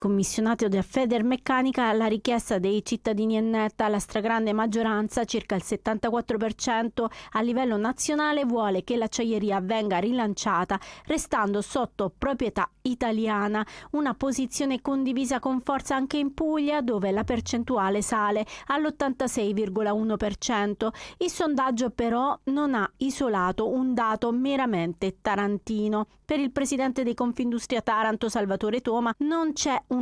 Commissionato da Federmeccanica, la richiesta dei cittadini è netta, la stragrande maggioranza, circa il 74% a livello nazionale, vuole che l'acciaieria venga rilanciata restando sotto proprietà italiana, una posizione condivisa con forza anche in Puglia, dove la percentuale sale all'86,1%. Il sondaggio però non ha isolato un dato meramente tarantino. Per il presidente di Confindustria Taranto, Salvatore Toma, non c'è un